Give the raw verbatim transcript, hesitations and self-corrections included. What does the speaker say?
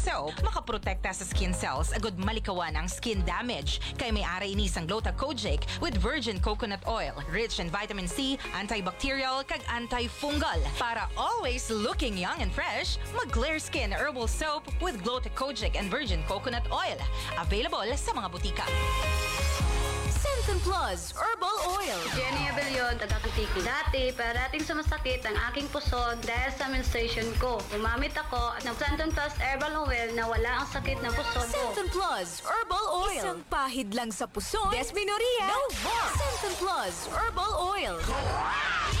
So, makaprotekta sa skin cells agud malikawan ang skin damage. Kay may ari ini sang Glota Kojic with virgin coconut oil, rich in vitamin C, antibacterial kag antifungal. Para always looking young and fresh, mag-Clear Skin Herbal Soap with Glota Kojic and virgin coconut oil. Available sa mga butika. Centum Plus Herbal Oil. Jenny Abellion, taga-Antique. Dati, parating sumasakit ang aking puso dahil sa menstruation ko. Umamit ako ng Centum Plus Herbal Oil na wala ang sakit ng puso ko. Centum Plus Herbal Oil. Isang pahid lang sa puso. Desmenorrhea. No more. Centum Plus Herbal Oil.